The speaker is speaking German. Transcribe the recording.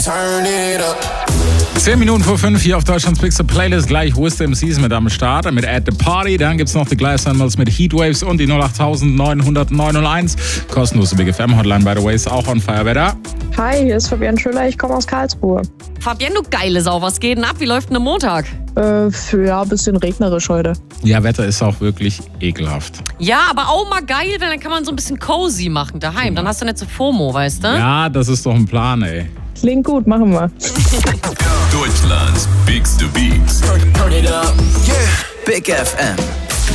Turn it up. 10 Minuten vor 5 hier auf Deutschlands Bigste Playlist. Gleich Wisdom MCs mit am Start, mit At The Party. Dann gibt's noch die Glass Animals mit Heatwaves und die 08901. Kostenlose Big FM Hotline, by the way, ist auch on fire. Wer da? Hi, hier ist Fabienne Schüller, ich komme aus Karlsruhe. Fabienne, du geile Sau, was geht denn ab? Wie läuft denn der Montag? Ein bisschen regnerisch heute. Ja, Wetter ist auch wirklich ekelhaft. Ja, aber auch mal geil, weil dann kann man so ein bisschen cozy machen daheim. Dann hast du nicht so FOMO, weißt du? Ja, das ist doch ein Plan, ey. Klingt gut, machen wir. Deutschlands Bigste Beats. Turn it up. Yeah. Big FM.